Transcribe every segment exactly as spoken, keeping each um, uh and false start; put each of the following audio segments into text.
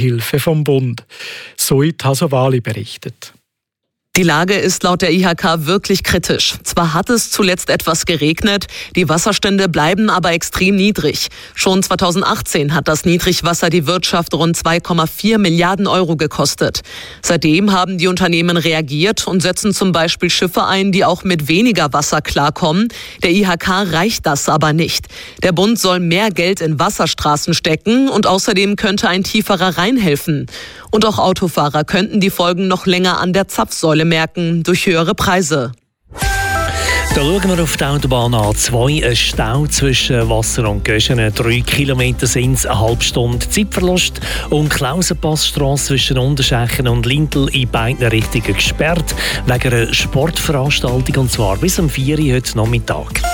Hilfe vom Bund. Soit Hasovali berichtet. Die Lage ist laut der I H K wirklich kritisch. Zwar hat es zuletzt etwas geregnet, die Wasserstände bleiben aber extrem niedrig. Schon zweitausendachtzehn hat das Niedrigwasser die Wirtschaft rund zwei Komma vier Milliarden Euro gekostet. Seitdem haben die Unternehmen reagiert und setzen zum Beispiel Schiffe ein, die auch mit weniger Wasser klarkommen. Der I H K reicht das aber nicht. Der Bund soll mehr Geld in Wasserstraßen stecken und außerdem könnte ein tieferer Rhein helfen. Und auch Autofahrer könnten die Folgen noch länger an der Zapfsäule merken durch höhere Preise. Da schauen wir auf die Autobahn A zwei. Ein Stau zwischen Wasser und Göschenen. Drei Kilometer sind es, eine halbe Stunde Zeitverlust. Und Klausenpassstrasse zwischen Unterschächen und Lintel in beiden Richtungen gesperrt. Wegen einer Sportveranstaltung, und zwar bis um vier Uhr heute Nachmittag.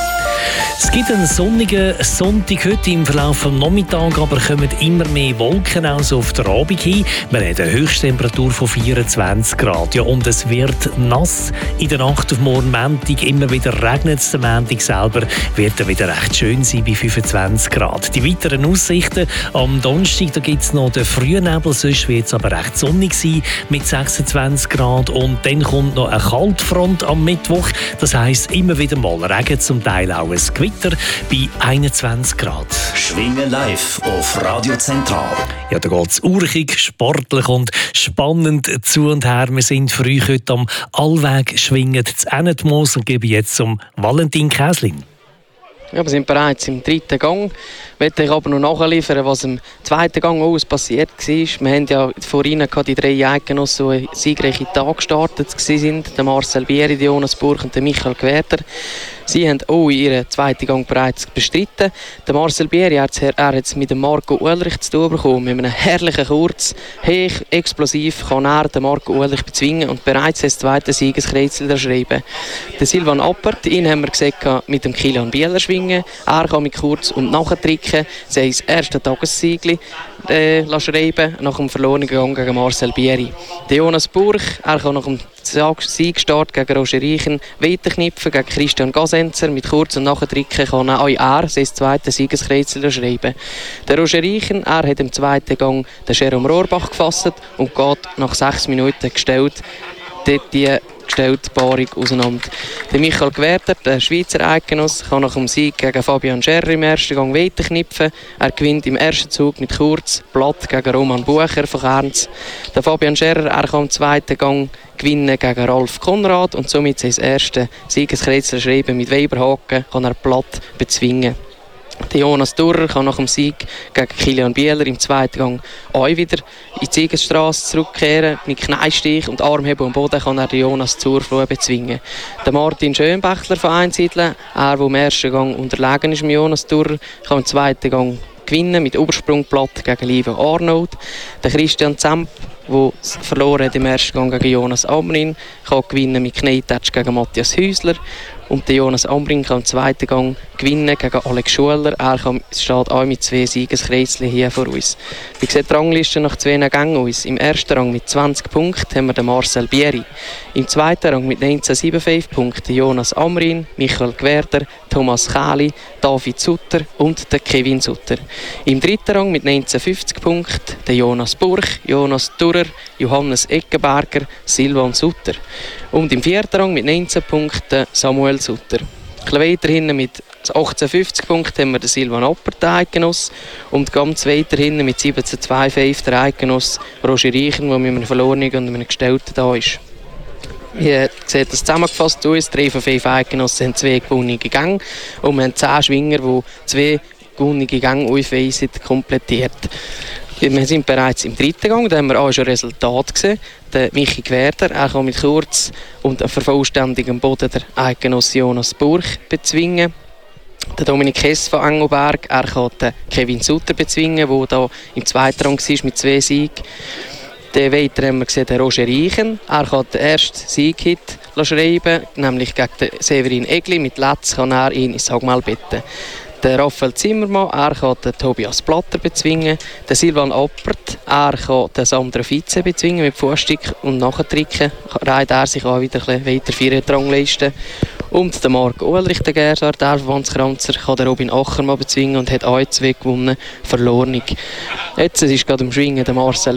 Es gibt einen sonnigen Sonntag heute im Verlauf des Nachmittags, aber kommen immer mehr Wolken aus auf den Abend hin. Wir haben eine Höchsttemperatur von vierundzwanzig Grad. Ja, und es wird nass. In der Nacht auf morgen Montag immer wieder regnet es. Der Montag selber wird dann wieder recht schön sein bei fünfundzwanzig Grad. Die weiteren Aussichten am Donnerstag, da gibt es noch den Frühnebel, sonst wird es aber recht sonnig sein mit sechsundzwanzig Grad. Und dann kommt noch eine Kaltfront am Mittwoch. Das heisst immer wieder mal Regen, zum Teil auch ein Gewitter bei einundzwanzig Grad. Schwingen live auf Radio Zentral. Ja, da geht es urchig, sportlich und spannend zu und her. Wir sind früh heute am Allweg schwingen zu Ennetmoos und geben jetzt zum Valentin Käslin. Ja, wir sind bereits im dritten Gang. Ich möchte ich aber noch nachliefern, was im zweiten Gang aus passiert war. Wir haben ja vorhin die drei Eidgenossen, die siegreiche Tage gestartet waren. Der Marcel Bieri, der Jonas Burch und der Michael Gwerder. Sie haben auch ihren zweiten Gang bereits bestritten. Der Marcel Bieri hat es mit dem Marco Ullrich zu tun bekommen. Mit einem herrlichen Kurz, hoch, explosiv, kann er den Marco Ullrich bezwingen und bereits das zweite Siegeskreuzel erschreiben. Der Silvan Appert, ihn haben wir gesehen mit dem Kilian Bieler schwingen. Er kann mit Kurz und nachtricken. Sie haben das erste Tagessiegel äh, schreiben nach dem verlorenen Gang gegen Marcel Bieri. Der Jonas Burch, er kann nach dem Siegstart gegen Roger Reichen weiterknüpfen, gegen Christian Gasenzer. Mit Kurz und Nachtricken kann auch er sein zweites Siegeskreuzel schreiben. Der Roger Reichen, er hat im zweiten Gang den Jerome Rohrbach gefasst und geht nach sechs Minuten gestellt dort die gestellte Paarung auseinander. Der Michael Gwerder, der Schweizer Eidgenoss, kann nach dem Sieg gegen Fabian Scherrer im ersten Gang weiterknüpfen. Er gewinnt im ersten Zug mit Kurz Blatt gegen Roman Bucher von Kerns. Der Fabian Scherrer, er kann im zweiten Gang gewinnen gegen Ralf Konrad und somit sein erstes Siegeskreuzel schreiben mit Weberhaken kann er Blatt bezwingen. Der Jonas Durrer kann nach dem Sieg gegen Kilian Bieler im zweiten Gang auch wieder in die Siegesstrasse zurückkehren. Mit Kneinstich und Armheben am Boden kann er den Jonas Zurfloh bezwingen. Der Martin Schönbächler von Einsiedeln, er, der im ersten Gang unterlegen ist, mit Jonas Durrer, kann im zweiten Gang gewinnen mit Obersprungplatt gegen Live Arnold. Der Christian Zemp, der verloren hat im ersten Gang gegen Jonas Amrin, kann gewinnen mit Kneetatsch gegen Matthias Häusler. Und der Jonas Amrin kann im zweiten Gang gewinnen gegen Alex Schuler. Er kann, steht auch mit zwei Siegeskreuzeln hier vor uns. Wie sieht die Rangliste nach zwei Gängen aus? Im ersten Rang mit zwanzig Punkten haben wir den Marcel Bieri. Im zweiten Rang mit neunzehn Komma fünfundsiebzig Punkten Jonas Amrin, Michael Gwerder, Thomas Kähli, David Sutter und der Kevin Sutter. Im dritten Rang mit neunzehn Komma fünfzig Punkten der Jonas Burch, Jonas Durrer, Johannes Eckenberger, Silvan Sutter. Und im vierten Rang mit neunzehn Punkten Samuel Sutter. Ein bisschen weiter hinten mit achtzehn Komma fünfzig Punkten haben wir den Silvan Appert, den Eidgenoss. Und ganz weiter hinten mit siebzehn Komma fünfundzweißig der Eidgenoss Roger Reichen, der mit einem verlorenen und einem gestellten da ist. Hier sieht das zusammengefasst aus. Drei von fünf Eidgenossen haben zwei gewonnene Gänge und wir haben zehn Schwinger, die zwei gewonnene Gänge aufweisen, komplettiert. Wir sind bereits im dritten Gang, da haben wir auch schon Resultat gesehen. Der Michi Gwerder, er kann mit Kurz und einem vervollständigem Boden der Eidgenosse Jonas Burch bezwingen. Der Dominik Hess von Engelberg, er kann den Kevin Sutter bezwingen, der da im zweiten Rang war mit zwei Siegen. Dann weiter haben wir gesehen, den Roger Reichen, er kann den ersten Sieg-Hit schreiben, nämlich gegen den Severin Egli. Mit Letz kann er ihn ins Hagmal betten. Der Raphael Zimmermann, er kann den Tobias Platter bezwingen. Der Silvan Appert, er kann den Sandro Vize bezwingen mit Fußstick und Nachtricken. Reiht er sich auch wieder ein bisschen weiter für die Rangliste. Und der Marc Ullrich, der Gerhard, der Verbandskranzer, kann den Robin Achermann bezwingen und hat auch zwei gewonnen, verloren. Jetzt ist gerade im Schwingen der Marcel